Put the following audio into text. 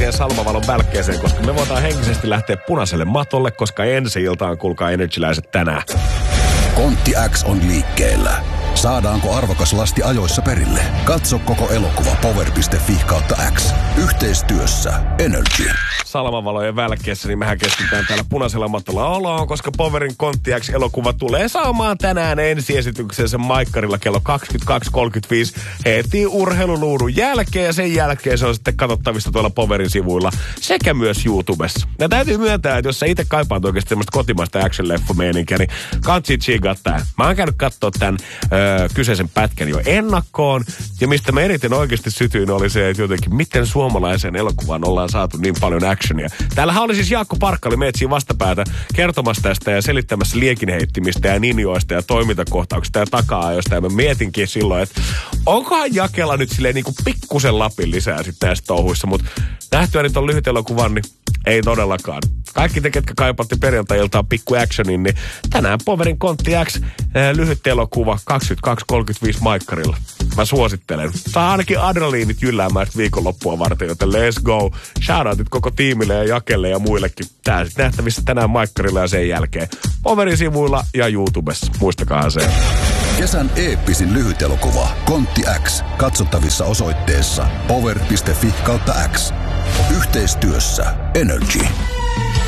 meidän Salmavalon välkkeeseen, koska me voidaan henkisesti lähteä punaiselle matolle, koska ensi iltaan kuulkaa energiläiset tänään. Kontti X on liikkeellä. Saadaanko arvokas lasti ajoissa perille? Katso koko elokuva power.fi/X. Yhteistyössä Energy. Salmavalojen välkkeessä, niin mehän keskitytään täällä punaisella matolla oloon, koska Powerin Kontti X-elokuva tulee saamaan tänään ensiesityksensä Maikkarilla kello 22.35 heti urheiluluudun jälkeen, ja sen jälkeen se on sitten katsottavissa tuolla Powerin sivuilla sekä myös YouTubessa. Ja täytyy myöntää, että jos sä itse kaipaat oikeasti semmoista kotimaista action-leffa-meininkiä, niin kansi tsiigaa tää. Mä oon käynyt kattoo tän kyseisen pätkän jo ennakkoon, ja mistä mä eniten oikeasti sytyin oli se, että jotenkin miten suomalaiseen elokuvaan ollaan saatu niin paljon actionia. Täällähän oli siis Jaakko Parkkali metsiin vastapäätä kertomassa tästä ja selittämässä liekinheittimistä ja ninjoista ja toimintakohtauksista ja taka-ajoista, ja mä mietinkin silloin, että onkohan Jakella nyt silleen niin kuin pikkusen lapin lisää sitten näissä touhuissa, mutta nähtyä nyt on lyhyt elokuvan, niin ei todellakaan. Kaikki te, ketkä kaipaatte perjantai-iltaan pikku actionin, niin tänään Powerin Kontti X lyhyt elokuva 22.35 Maikkarilla. Mä suosittelen. Saa ainakin adrenaliinit jylläämään viikonloppua varten, joten let's go. Shoutoutit koko tiimille ja Jakelle ja muillekin. Tää sitten nähtävissä tänään Maikkarilla ja sen jälkeen Powerin sivuilla ja YouTubessa. Muistakaa se. Kesän eeppisin lyhyt elokuva Kontti X. Katsottavissa osoitteessa power.fi/X. Yhteistyössä Energy.